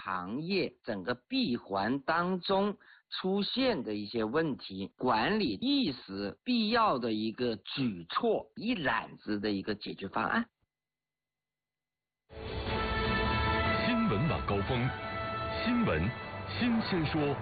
行业整个闭环当中出现的一些问题，管理意识必要的一个举措，一揽子的一个解决方案。 新闻晚高峰，新闻新鲜说。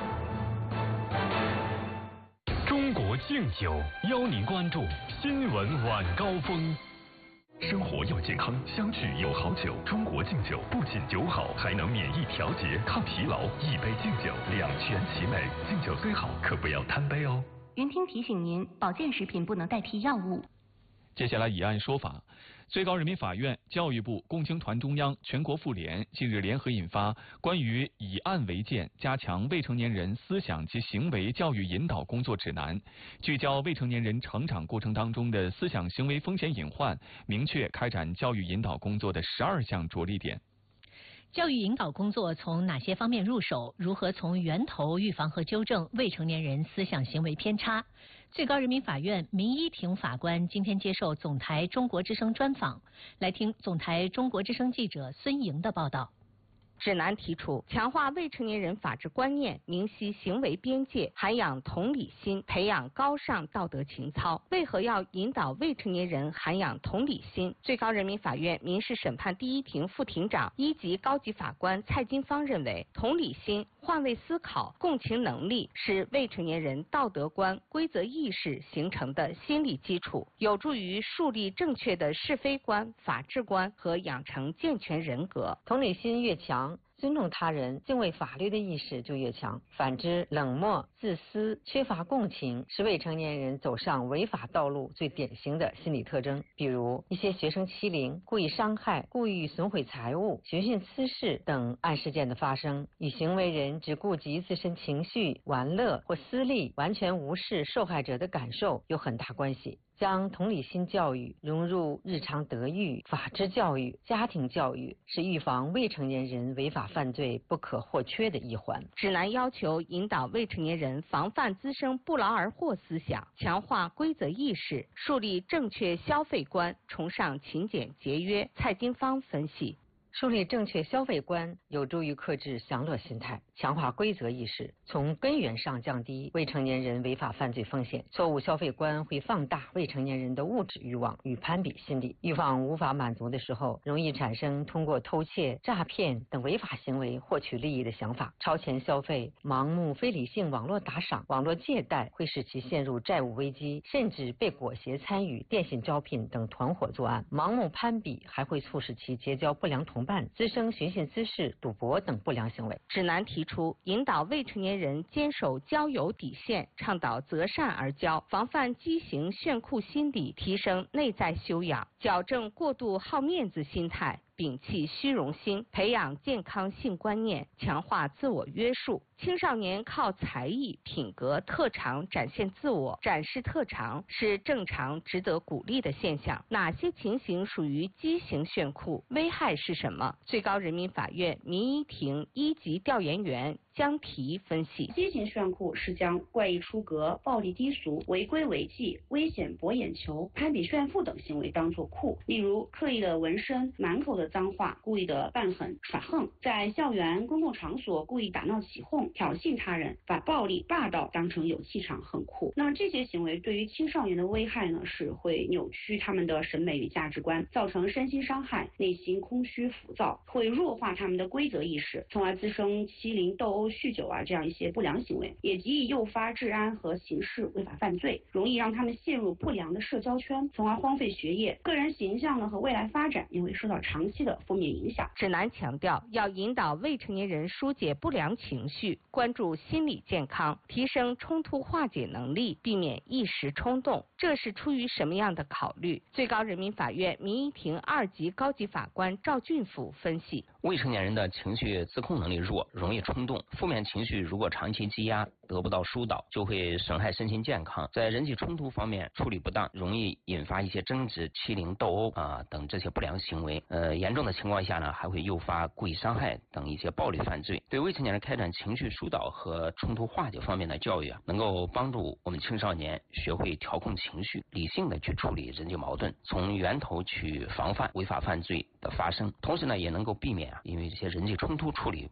中国敬酒邀您关注新闻晚高峰。生活要健康，相聚有好酒。中国敬酒不仅酒好，还能免疫调节、抗疲劳。一杯敬酒，两全其美。敬酒虽好，可不要贪杯哦。 云听提醒您，保健食品不能代替药物。 接下来以案说法。最高人民法院、教育部、共青团中央、全国妇联近日联合印发《关于以案为鉴，加强未成年人思想及行为教育引导工作指南》，聚焦未成年人成长过程当中的思想行为风险隐患，明确开展教育引导工作的12项着力点。 教育引导工作从哪些方面入手？如何从源头预防和纠正未成年人思想行为偏差？最高人民法院民一庭法官今天接受总台中国之声专访，来听总台中国之声记者孙莹的报道。 指南提出，强化未成年人法治观念，明晰行为边界，涵养同理心，培养高尚道德情操。为何要引导未成年人涵养同理心？最高人民法院民事审判第一庭副庭长、一级高级法官蔡金芳认为，同理心、换位思考、共情能力是未成年人道德观、规则意识形成的心理基础，有助于树立正确的是非观、法治观和养成健全人格。 同理心越强，尊重他人、敬畏法律的意识就越强。反之，冷漠、自私、缺乏共情是未成年人走上违法道路最典型的心理特征。比如一些学生欺凌、故意伤害、故意损毁财物、寻衅滋事等案事件的发生，与行为人只顾及自身情绪、玩乐或私利，完全无视受害者的感受有很大关系。将同理心教育融入日常德育、法治教育、家庭教育，是预防未成年人违法犯罪不可或缺的一环。 指南要求引导未成年人防范滋生不劳而获思想，强化规则意识，树立正确消费观，崇尚勤俭节约。蔡金芳分析， 树立正确消费观有助于克制享乐心态，强化规则意识，从根源上降低未成年人违法犯罪风险。错误消费观会放大未成年人的物质欲望与攀比心理，欲望无法满足的时候，容易产生通过偷窃、诈骗等违法行为获取利益的想法。超前消费、盲目非理性网络打赏、网络借贷会使其陷入债务危机，甚至被裹挟参与电信招聘等团伙作案。盲目攀比还会促使其结交不良同伴，滋生寻衅滋事、赌博等不良行为。 指南提出，引导未成年人坚守交友底线，倡导择善而交，防范畸形炫酷心理，提升内在修养，矫正过度好面子心态，摒弃虚荣心，培养健康性观念，强化自我约束。青少年靠才艺、品格、特长展现自我，展示特长是正常、值得鼓励的现象。哪些情形属于畸形炫酷？危害是什么？最高人民法院民一庭一级调研员江提分析， 畸形炫酷是将怪异出格、暴力低俗、违规违纪、危险博眼球、攀比炫富等行为当作酷，例如刻意的纹身、满口的脏话、故意的扮狠耍横，在校园公共场所故意打闹起哄、挑衅他人，把暴力霸道当成有气场很酷。那这些行为对于青少年的危害呢，是会扭曲他们的审美与价值观，造成身心伤害，内心空虚浮躁，会弱化他们的规则意识，从而滋生欺凌、斗殴、酗酒这样一些不良行为，也极易诱发治安和刑事违法犯罪，容易让他们陷入不良的社交圈，从而荒废学业、个人形象和未来发展也会受到长期的负面影响。 指南强调，要引导未成年人疏解不良情绪，关注心理健康，提升冲突化解能力，避免一时冲动。这是出于什么样的考虑？最高人民法院民一庭二级高级法官赵俊甫分析， 未成年人的情绪自控能力弱，容易冲动，负面情绪如果长期积压，得不到疏导，就会损害身心健康。在人际冲突方面处理不当，容易引发一些争执、欺凌、斗殴等这些不良行为。严重的情况下呢，还会诱发故意伤害等一些暴力犯罪。对未成年人开展情绪疏导和冲突化解方面的教育能够帮助我们青少年学会调控情绪，理性的去处理人际矛盾，从源头去防范违法犯罪的发生。同时呢，也能够避免因为这些人际冲突处理